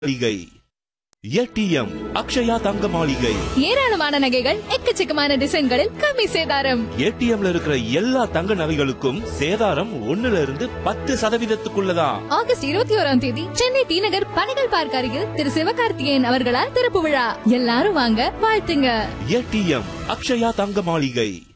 மாளிகை. ஏடிஎம் அக்ஷயா தங்க மாளிகை. ஏராளமான நகைகள் எக்கச்சக்கமான டிசைன்களில் கம்மி சேதாரம். ஏடிஎம்ல இருக்கிற எல்லா தங்க நகைகளுக்கும் சேதாரம் 1% ஆகஸ்ட் 21ஆம் தேதி சென்னை டி நகர் பனகல் பார்க் அருகில் திரு சிவகார்த்திகேயன் அவர்களால் திறப்பு விழா. எல்லாரும் வாங்க, வாழ்த்துங்க. ஏடிஎம் அக்ஷயா தங்க மாளிகை.